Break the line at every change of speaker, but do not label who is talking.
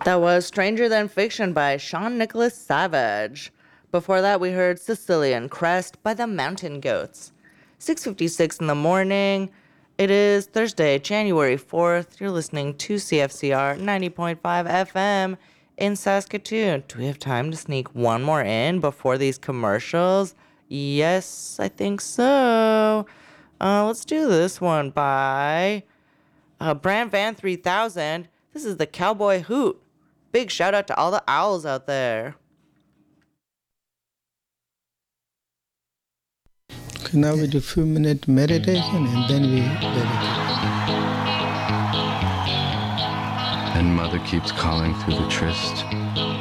That was Stranger Than Fiction by Sean Nicholas Savage. Before that, we heard Sicilian Crest by the Mountain Goats. 6:56 in the morning. It is Thursday, January 4th. You're listening to CFCR 90.5 FM in Saskatoon. Do we have time to sneak one more in before these commercials? Yes, I think so. Let's do this one by Brand Van 3000. This is the Cowboy Hoot. Big shout out to all the owls out there.
Okay, now we do 2-minute meditation and then we dedicate.
And Mother keeps calling through the tryst.